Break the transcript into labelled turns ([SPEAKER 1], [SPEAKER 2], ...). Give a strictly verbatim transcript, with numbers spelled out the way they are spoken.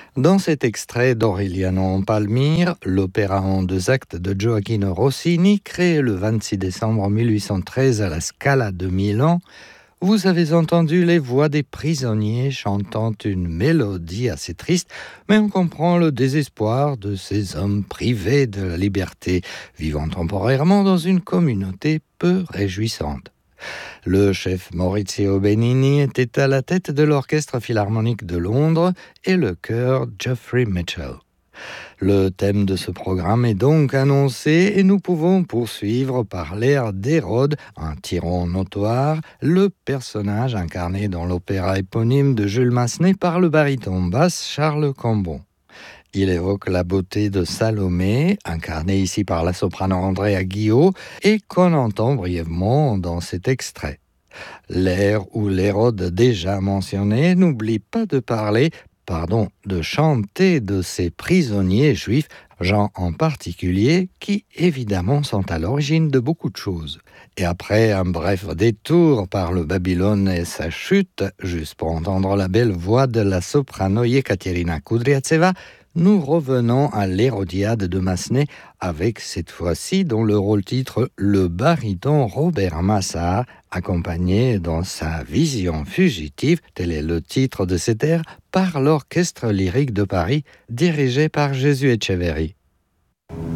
[SPEAKER 1] Dans cet extrait d'Aureliano Palmire, l'opéra en deux actes de Gioacchino Rossini, créé le vingt-six décembre mille huit cent treize à la Scala de Milan, vous avez entendu les voix des prisonniers chantant une mélodie assez triste, mais on comprend le désespoir de ces hommes privés de la liberté, vivant temporairement dans une communauté peu réjouissante. Le chef Maurizio Benini était à la tête de l'Orchestre Philharmonique de Londres et le chœur Geoffrey Mitchell. Le thème de ce programme est donc annoncé et nous pouvons poursuivre par l'air d'Hérode, un tyran notoire, le personnage incarné dans l'opéra éponyme de Jules Massenet par le baryton basse Charles Cambon. Il évoque la beauté de Salomé, incarnée ici par la soprano Andrea Guillot, et qu'on entend brièvement dans cet extrait. L'air où l'Hérode déjà mentionné n'oublie pas de parler, pardon, de chanter de ces prisonniers juifs, gens en particulier, qui évidemment sont à l'origine de beaucoup de choses. Et après un bref détour par le Babylone et sa chute, juste pour entendre la belle voix de la soprano Yekaterina Kudryavtseva, nous revenons à l'Hérodiade de Massenet avec cette fois-ci dans le rôle-titre le baryton Robert Massart, accompagné dans sa vision fugitive, tel est le titre de cet air, par l'Orchestre lyrique de Paris, dirigé par Jésus Etcheverry.